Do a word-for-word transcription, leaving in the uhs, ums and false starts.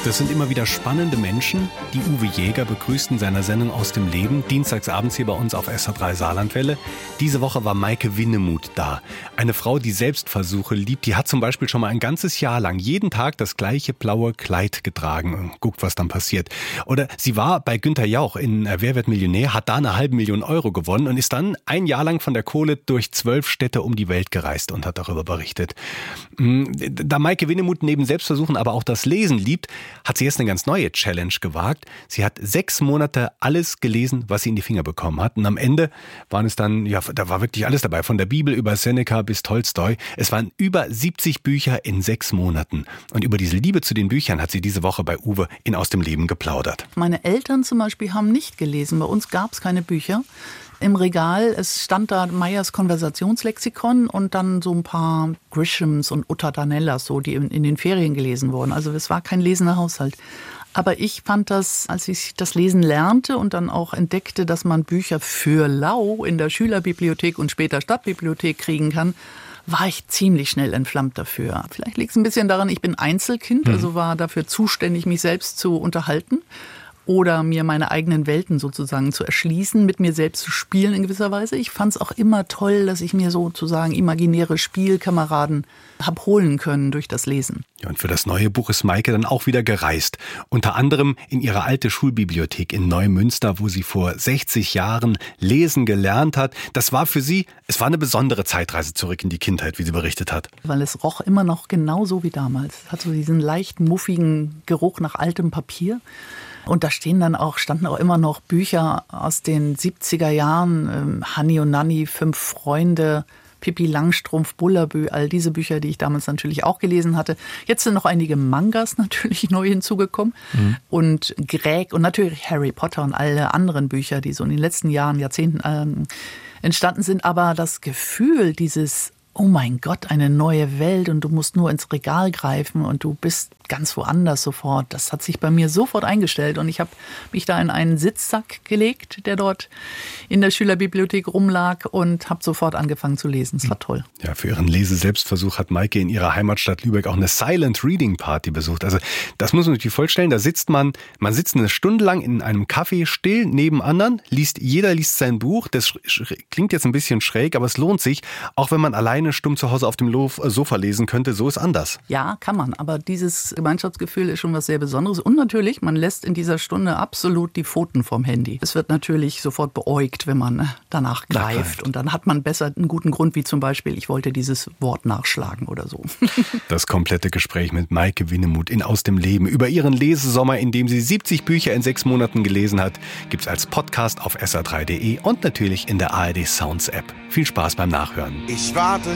Das sind immer wieder spannende Menschen, die Uwe Jäger begrüßt in seiner Sendung Aus dem Leben, dienstagsabends hier bei uns auf S R drei Saarlandwelle. Diese Woche war Maike Winnemuth da. Eine Frau, die Selbstversuche liebt, die hat zum Beispiel schon mal ein ganzes Jahr lang jeden Tag das gleiche blaue Kleid getragen. Guckt, was dann passiert. Oder sie war bei Günther Jauch in Wer wird Millionär, hat da eine halbe Million Euro gewonnen und ist dann ein Jahr lang von der Kohle durch zwölf Städte um die Welt gereist und hat darüber berichtet. Da Maike Winnemuth neben Selbstversuchen aber auch das Lesen liebt, hat sie jetzt eine ganz neue Challenge gewagt. Sie hat sechs Monate alles gelesen, was sie in die Finger bekommen hat. Und am Ende waren es dann, ja, da war wirklich alles dabei. Von der Bibel über Seneca bis Tolstoi. Es waren über siebzig Bücher in sechs Monaten. Und über diese Liebe zu den Büchern hat sie diese Woche bei Uwe in Aus dem Leben geplaudert. Meine Eltern zum Beispiel haben nicht gelesen. Bei uns gab es keine Bücher. Im Regal, es stand da Meyers Konversationslexikon und dann so ein paar Grishams und Uta Danellas, so, die in, in den Ferien gelesen wurden. Also es war kein lesender Haushalt. Aber ich fand das, als ich das Lesen lernte und dann auch entdeckte, dass man Bücher für lau in der Schülerbibliothek und später Stadtbibliothek kriegen kann, war ich ziemlich schnell entflammt dafür. Vielleicht liegt es ein bisschen daran, ich bin Einzelkind, mhm. also war dafür zuständig, mich selbst zu unterhalten. Oder mir meine eigenen Welten sozusagen zu erschließen, mit mir selbst zu spielen in gewisser Weise. Ich fand es auch immer toll, dass ich mir sozusagen imaginäre Spielkameraden habe holen können durch das Lesen. Ja, und für das neue Buch ist Maike dann auch wieder gereist. Unter anderem in ihre alte Schulbibliothek in Neumünster, wo sie vor sechzig Jahren lesen gelernt hat. Das war für sie, es war eine besondere Zeitreise zurück in die Kindheit, wie sie berichtet hat. Weil es roch immer noch genauso wie damals. Es hat so diesen leicht muffigen Geruch nach altem Papier. Und da stehen dann auch, standen auch immer noch Bücher aus den siebziger Jahren, ähm, Hanni und Nanni, Fünf Freunde, Pippi Langstrumpf, Bullabü, all diese Bücher, die ich damals natürlich auch gelesen hatte. Jetzt sind noch einige Mangas natürlich neu hinzugekommen mhm. und Greg und natürlich Harry Potter und alle anderen Bücher, die so in den letzten Jahren, Jahrzehnten ähm, entstanden sind. Aber das Gefühl dieses, oh mein Gott, eine neue Welt und du musst nur ins Regal greifen und du bist ganz woanders sofort. Das hat sich bei mir sofort eingestellt und ich habe mich da in einen Sitzsack gelegt, der dort in der Schülerbibliothek rumlag und habe sofort angefangen zu lesen. Es war toll. Ja, für ihren Leseselbstversuch hat Maike in ihrer Heimatstadt Lübeck auch eine Silent Reading Party besucht. Also das muss man sich vorstellen, da sitzt man, man sitzt eine Stunde lang in einem Café still neben anderen, liest, jeder liest sein Buch. Das klingt jetzt ein bisschen schräg, aber es lohnt sich, auch wenn man alleine stumm zu Hause auf dem Sofa lesen könnte, so ist anders. Ja, kann man, aber dieses Gemeinschaftsgefühl ist schon was sehr Besonderes. Und natürlich, man lässt in dieser Stunde absolut die Pfoten vom Handy. Es wird natürlich sofort beäugt, wenn man danach greift. greift. Und dann hat man besser einen guten Grund, wie zum Beispiel, ich wollte dieses Wort nachschlagen oder so. Das komplette Gespräch mit Maike Winnemuth in Aus dem Leben über ihren Lesesommer, in dem sie siebzig Bücher in sechs Monaten gelesen hat, gibt's als Podcast auf S R drei punkt de und natürlich in der A R D Sounds App. Viel Spaß beim Nachhören. Ich warte